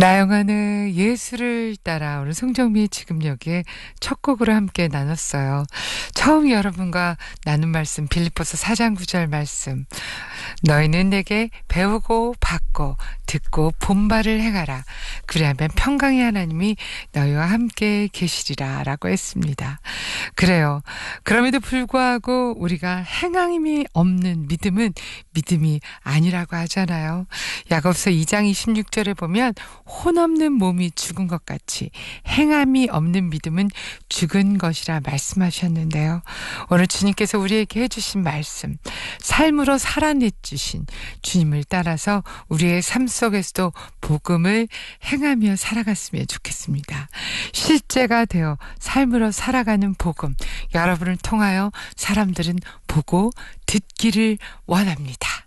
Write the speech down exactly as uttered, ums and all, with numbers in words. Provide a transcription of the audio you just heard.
나영안의 예수를 따라 오늘 송정미의 지금 여기에 첫 곡으로 함께 나눴어요. 처음 여러분과 나눈 말씀 빌립보서 사 장 구 절 말씀. 너희는 내게 배우고 받고 듣고 본바를 행하라. 그리하면 평강의 하나님이 너희와 함께 계시리라 라고 했습니다. 그래요. 그럼에도 불구하고 우리가 행함이 없는 믿음은 믿음이 아니라고 하잖아요. 야고보서 이 장 이십육 절에 보면 혼없는 몸이 죽은 것 같이 행함이 없는 믿음은 죽은 것이라 말씀하셨는데요. 오늘 주님께서 우리에게 해주신 말씀, 삶으로 살아내주신 주님을 따라서 우리의 삶 속에서도 복음을 행하며 살아갔으면 좋겠습니다. 실제가 되어 삶으로 살아가는 복음, 여러분을 통하여 사람들은 보고 듣기를 원합니다.